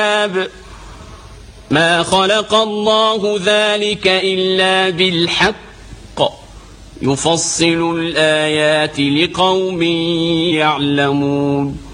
ما خلق الله ذلك إلا بالحق يفصل الآيات لقوم يعلمون.